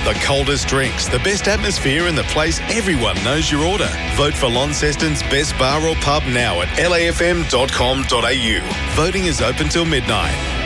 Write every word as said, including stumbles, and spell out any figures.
The coldest drinks, the best atmosphere and the place everyone knows your order. Vote for Launceston's best bar or pub now at l a f m dot com dot a u. Voting is open till midnight.